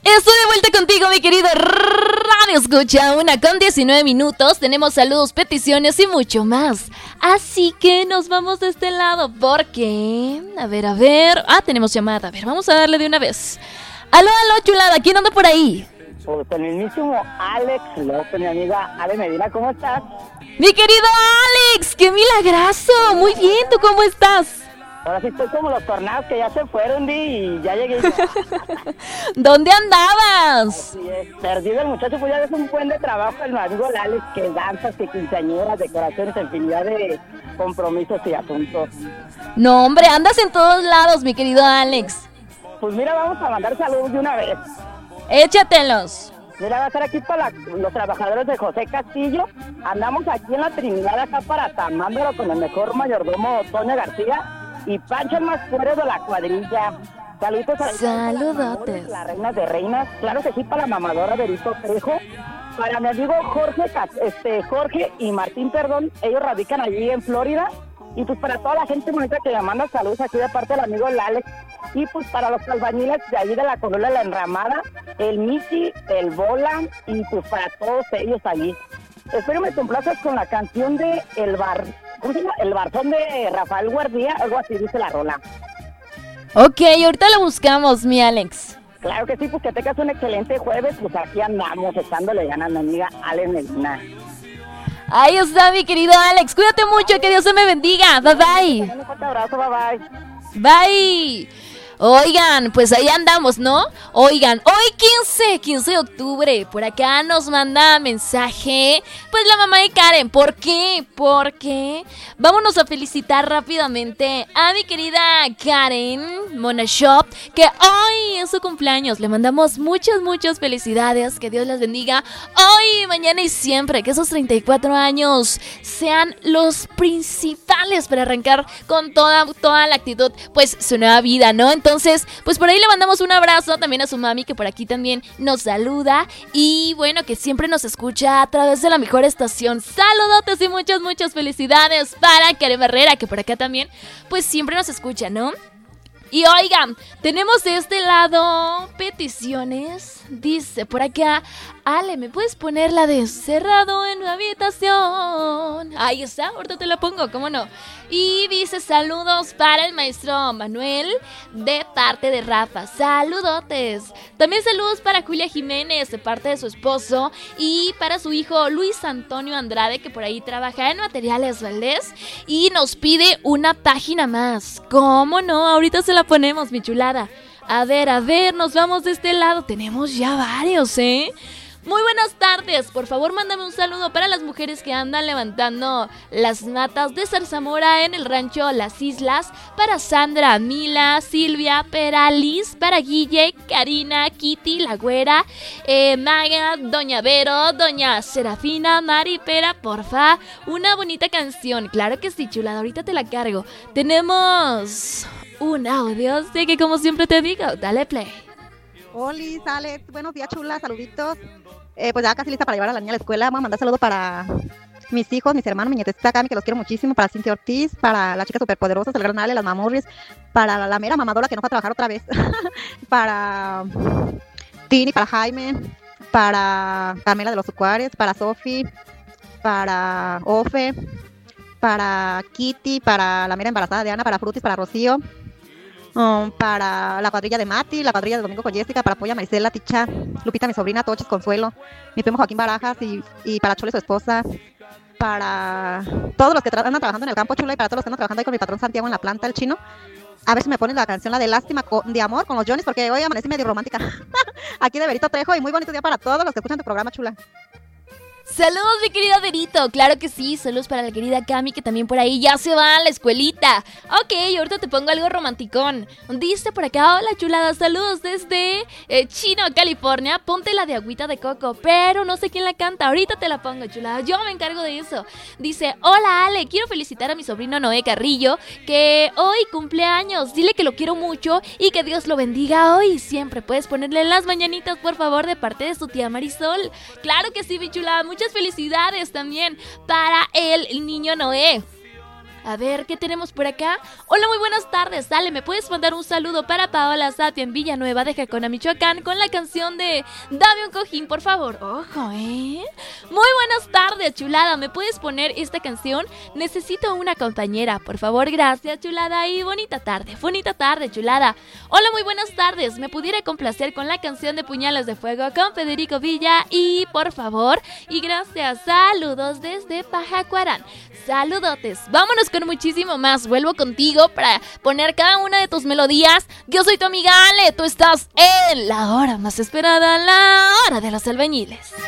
Estoy de vuelta contigo, mi querido Radio Escucha. 1:19. Tenemos saludos, peticiones y mucho más. Así que nos vamos de este lado porque... A ver. Tenemos llamada. A ver, vamos a darle de una vez. Aló, chulada. ¿Quién anda por ahí? Pues el mismísimo Alex López, mi amiga Ale Medina. ¿Cómo estás? Mi querido Alex, qué milagroso. Muy bien, ¿tú cómo estás? Ahora sí estoy como los tornados que ya se fueron y ya llegué. ¿Dónde andabas? Así es, perdido el muchacho, pues ya es un buen de trabajo el amigo Alex, que danzas, que quinceañeras, decoraciones, infinidad de compromisos y asuntos. No, hombre, andas en todos lados, mi querido Alex. Pues mira, vamos a mandar saludos de una vez. Échatelos. Mira, va a ser aquí para los trabajadores de José Castillo. Andamos aquí en la Trinidad, acá para Tamándaro, con el mejor mayordomo Toño García y Pancho, el más fuerte de la cuadrilla. Saludos a Saludotes. las reinas de reinas. Claro que sí, para la mamadora Berito Trejo. Para mi amigo Jorge y Martín, perdón, ellos radican allí en Florida. Y pues para toda la gente bonita que le manda saludos aquí de parte del amigo Alex. Y pues para los albañiles de allí de la colonia La Enramada, el Miki, el Bola, y pues para todos ellos allí. Espero me complazcas con la canción de ¿cómo se llama? El Barzón de Rafael Guardia, algo así dice la rola. Ok, ahorita lo buscamos, mi Alex. Claro que sí, pues que tengas un excelente jueves, pues aquí andamos echándole ganas, mi amiga Ale Medina. Ahí está, mi querido Alex. Cuídate mucho, que Dios te me bendiga. Bye, bye. Un fuerte abrazo, bye, bye. Bye. Oigan, pues ahí andamos, ¿no? Oigan, hoy 15 de octubre, por acá nos manda mensaje, pues la mamá de Karen. ¿Por qué? Porque vámonos a felicitar rápidamente a mi querida Karen Mona Shop, que hoy es su cumpleaños. Le mandamos muchas felicidades, que Dios las bendiga hoy, mañana y siempre, que esos 34 años sean los principales para arrancar con toda la actitud, pues su nueva vida, ¿no? Entonces, pues por ahí le mandamos un abrazo también a su mami, que por aquí también nos saluda. Y bueno, que siempre nos escucha a través de la mejor estación. Saludotes y muchas felicidades para Karen Barrera, que por acá también, pues siempre nos escucha, ¿no? Y oigan, tenemos de este lado peticiones. Dice por acá, Ale, ¿me puedes poner la de Cerrado en mi habitación? Ahí está, ahorita te la pongo, ¿cómo no? Y dice, saludos para el maestro Manuel de parte de Rafa. Saludotes. También saludos para Julia Jiménez de parte de su esposo y para su hijo Luis Antonio Andrade, que por ahí trabaja en Materiales Valdés y nos pide una página más. ¿Cómo no? Ahorita se la ponemos, mi chulada. A ver, nos vamos de este lado. Tenemos ya varios, ¿eh? Muy buenas tardes, por favor mándame un saludo para las mujeres que andan levantando las matas de zarzamora en el rancho Las Islas, para Sandra, Mila, Silvia, Peralis, para Guille, Karina, Kitty, La Güera, Maga, Doña Vero, Doña Serafina, Mari Pera, porfa, una bonita canción, claro que sí, chulada, ahorita te la cargo. Tenemos un audio, así que como siempre te digo, dale play. Hola, Alex, buenos días, chula, saluditos. Pues ya casi lista para llevar a la niña a la escuela. Vamos a mandar saludos para mis hijos, mis hermanos, mi nietecita Cami, que los quiero muchísimo, para Cintia Ortiz, para las chicas superpoderosas, el gran Ale, las mamurris, para la mera mamadora que no fue a trabajar otra vez, para Tini, para Jaime, para Carmela de los Sucuares, para Sofi, para Ofe, para Kitty, para la mera embarazada de Ana, para Frutis, para Rocío, para la cuadrilla de Mati, la cuadrilla de Domingo con Jessica, para Polla, Marisela, Ticha, Lupita, mi sobrina, Tochis, Consuelo, mi primo Joaquín Barajas y para Chole, su esposa, para todos los que andan trabajando en el campo, chula, y para todos los que andan trabajando ahí con mi patrón Santiago en la planta, el chino. A ver si me ponen la canción, la de Lástima de Amor con los Johnnies, porque hoy amanecí medio romántica. Aquí de Berito Trejo, y muy bonito día para todos los que escuchan tu programa, chula. Saludos, mi querido Verito, claro que sí, saludos para la querida Cami, que también por ahí ya se va a la escuelita. Ok, ahorita te pongo algo romanticón. Dice por acá, hola chulada, saludos desde Chino, California, ponte la de Agüita de Coco, pero no sé quién la canta, ahorita te la pongo, chulada, yo me encargo de eso. Dice, hola Ale, quiero felicitar a mi sobrino Noé Carrillo, que hoy cumple años, dile que lo quiero mucho y que Dios lo bendiga hoy y siempre. Puedes ponerle las mañanitas, por favor, de parte de su tía Marisol. Claro que sí, mi chulada, muchas felicidades también para el niño Noé. A ver, ¿qué tenemos por acá? Hola, muy buenas tardes. Dale, ¿me puedes mandar un saludo para Paola Sapia en Villanueva de Jacona, Michoacán, con la canción de Dame un cojín, por favor? Ojo, ¿eh? Muy buenas tardes, chulada. ¿Me puedes poner esta canción? Necesito una compañera, por favor, gracias, chulada. Y bonita tarde, chulada. Hola, muy buenas tardes. ¿Me pudiera complacer con la canción de Puñales de Fuego con Federico Villa? Y por favor, y gracias. Saludos desde Pajacuarán. Saludotes. Vámonos con muchísimo más. Vuelvo contigo para poner cada una de tus melodías. Yo soy tu amiga Ale. Tú estás en la hora más esperada, la hora de los albañiles.